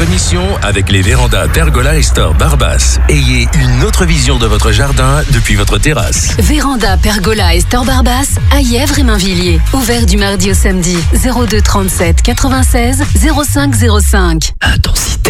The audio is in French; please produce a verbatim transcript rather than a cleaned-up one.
émission avec les vérandas Pergola et Store Barbas. Ayez une autre vision de votre jardin depuis votre terrasse. Véranda Pergola et Store Barbas à Yèvres et Mainvilliers. Ouvert du mardi au samedi. zéro deux trente-sept quatre-vingt-seize zéro cinq zéro cinq. Intensité.